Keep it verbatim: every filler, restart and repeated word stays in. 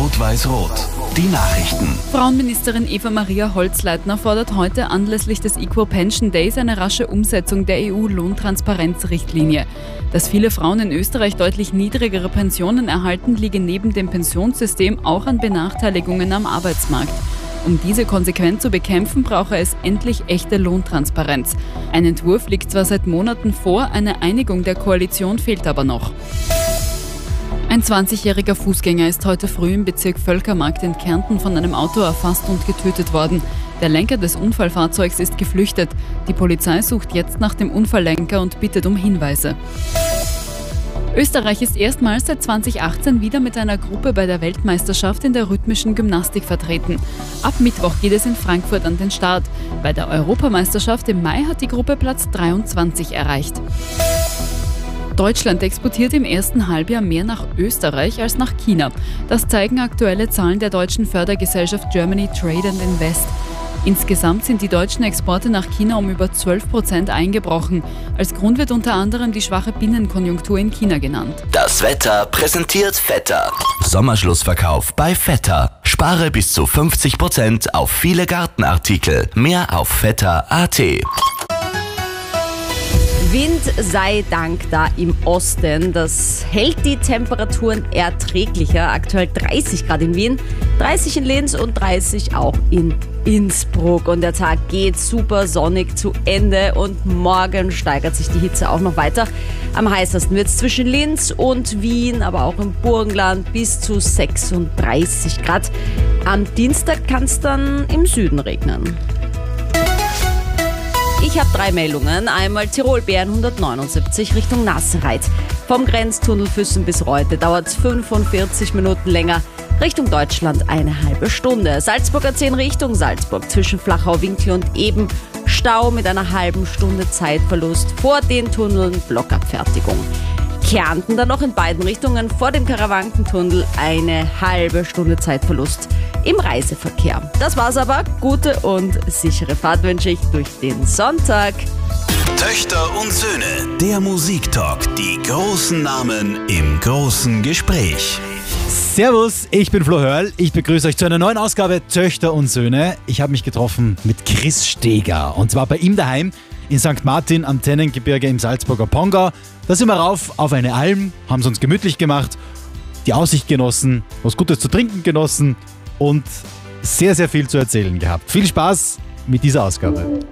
Rot-Weiß-Rot. Die Nachrichten. Frauenministerin Eva-Maria Holzleitner fordert heute anlässlich des Equal Pension Days eine rasche Umsetzung der E U-Lohntransparenzrichtlinie. Dass viele Frauen in Österreich deutlich niedrigere Pensionen erhalten, liege neben dem Pensionssystem auch an Benachteiligungen am Arbeitsmarkt. Um diese konsequent zu bekämpfen, brauche es endlich echte Lohntransparenz. Ein Entwurf liegt zwar seit Monaten vor, eine Einigung der Koalition fehlt aber noch. Ein zwanzigjähriger Fußgänger ist heute früh im Bezirk Völkermarkt in Kärnten von einem Auto erfasst und getötet worden. Der Lenker des Unfallfahrzeugs ist geflüchtet. Die Polizei sucht jetzt nach dem Unfalllenker und bittet um Hinweise. Österreich ist erstmals seit zweitausendachtzehn wieder mit einer Gruppe bei der Weltmeisterschaft in der rhythmischen Gymnastik vertreten. Ab Mittwoch geht es in Frankfurt an den Start. Bei der Europameisterschaft im Mai hat die Gruppe Platz dreiundzwanzig erreicht. Deutschland exportiert im ersten Halbjahr mehr nach Österreich als nach China. Das zeigen aktuelle Zahlen der deutschen Fördergesellschaft Germany Trade and Invest. Insgesamt sind die deutschen Exporte nach China um über zwölf Prozent eingebrochen. Als Grund wird unter anderem die schwache Binnenkonjunktur in China genannt. Das Wetter präsentiert Vetter. Sommerschlussverkauf bei Vetter. Spare bis zu fünfzig Prozent auf viele Gartenartikel. Mehr auf vetter punkt at. Wind sei Dank da im Osten. Das hält die Temperaturen erträglicher. Aktuell dreißig Grad in Wien, dreißig in Linz und dreißig auch in Innsbruck. Und der Tag geht super sonnig zu Ende und morgen steigert sich die Hitze auch noch weiter. Am heißesten wird es zwischen Linz und Wien, aber auch im Burgenland bis zu sechsunddreißig Grad. Am Dienstag kann es dann im Süden regnen. Ich habe drei Meldungen. Einmal Tirol-Bären hundertneunundsiebzig Richtung Nassereit. Vom Grenztunnel Füssen bis Reute dauert es fünfundvierzig Minuten länger. Richtung Deutschland eine halbe Stunde. Salzburger zehn Richtung Salzburg zwischen Flachau-Winkel und Eben. Stau mit einer halben Stunde Zeitverlust vor den Tunneln, Blockabfertigung. Kärnten dann noch in beiden Richtungen vor dem Karawankentunnel eine halbe Stunde Zeitverlust im Reiseverkehr. Das war's aber. Gute und sichere Fahrt wünsche ich durch den Sonntag. Töchter und Söhne, der Musiktalk. Die großen Namen im großen Gespräch. Servus, ich bin Flo Hörl. Ich begrüße euch zu einer neuen Ausgabe Töchter und Söhne. Ich habe mich getroffen mit Chris Steger und zwar bei ihm daheim in Sankt Martin am Tennengebirge im Salzburger Pongau. Da sind wir rauf auf eine Alm, haben es uns gemütlich gemacht, die Aussicht genossen, was Gutes zu trinken genossen und sehr, sehr viel zu erzählen gehabt. Viel Spaß mit dieser Ausgabe.